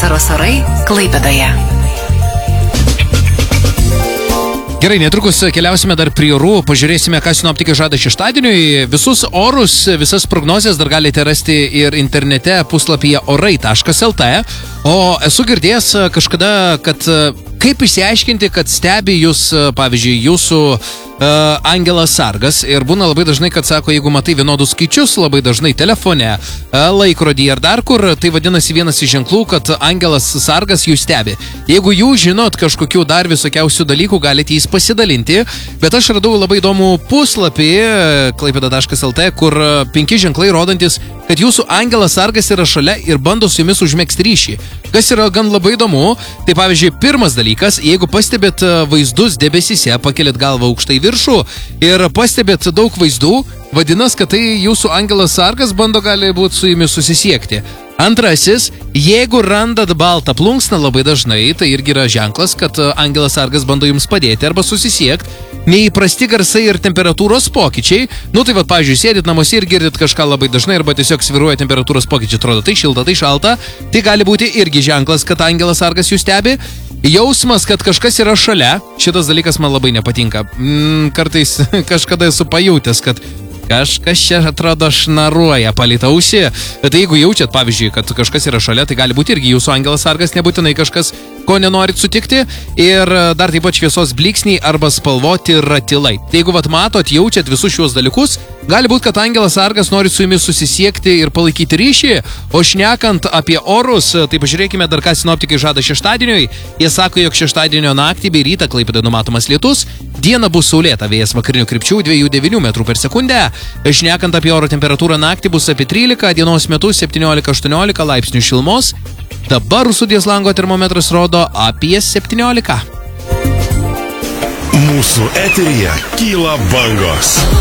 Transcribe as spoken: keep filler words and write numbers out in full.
Vasaros orai Klaipėdoje. Gerai, netrukus keliausime dar prie orų, pažiūrėsime, ką sinoptikai žada šeštadieniui. Visus orus, visas prognozes dar galite rasti ir internete puslapyje orai taškas el tė. O esu girdėjęs kažkada, kad kaip išsiaiškinti, kad stebi jūs, pavyzdžiui, jūsų uh, angelas sargas. Ir būna labai dažnai, kad sako, jeigu matai vienodus skaičius, labai dažnai telefone, uh, laikrodį ar dar kur, tai vadinasi vienas iš ženklų, kad angelas sargas jūs stebi. Jeigu jūs žinot kažkokių dar visokiausių dalykų, galite jais pasidalinti. Bet aš radau labai įdomų puslapį klaipėda taškas el tė, kur penki ženklai rodantis, kad jūsų angelas sargas yra šalia ir bando su jumis užmegzti ryšį. Kas yra gan labai įdomu, tai pavyzdžiui, pirmas dalykas, jeigu pastebėt vaizdus debesyse, pakelėt galvą aukštai viršų ir pastebėt daug vaizdų, vadinas, kad tai jūsų angelas sargas bando gali būti su jumis susisiekti. Antrasis, jeigu randat baltą plunksną labai dažnai, tai irgi yra ženklas, kad angelas sargas bando jums padėti arba susisiekti. Neįprasti garsai ir temperatūros pokyčiai. Nu tai va, pavyzdžiui, sėdit namuose ir girdit kažką labai dažnai arba tiesiog sviruoja temperatūros pokyčiai, atrodo tai šilta, tai šalta. Tai gali būti irgi ženklas, kad angelas sargas jūs stebi. Jausmas, kad kažkas yra šalia. Šitas dalykas man labai nepatinka. Mm, kartais kažkada esu pajutęs, kad kažkas čia atrodo šnaruoja palyta ausį. Tai jeigu jaučiat, pavyzdžiui, kad kažkas yra šalia, tai gali būti irgi jūsų angelas sargas, nebūtinai kažkas, ko nenorit sutikti. Ir dar taip pat šviesos blyksniai arba spalvoti ratilai. Tai jeigu vat matot, jaučiat visus šios dalykus, gali būti, kad angelas sargas nori su jumis susisiekti ir palaikyti ryšį. O šnekant apie orus, tai pažiūrėkime dar, ką sinoptikai žada šeštadieniui. Jie sako, jog šeštadienio naktį bei rytą Klaipėdoje numatomas lietus. Diena bus saulėta, vėjas vakarinių krypčių dviejų devynių metrų per sekundę. Šnekant apie oro temperatūrą, naktį bus apie trylika, dienos metu septyniolika aštuoniolika laipsnių šilumos. Dabar studijos lango termometras rodo apie septyniolika. Mūsų eteryje kyla bangos.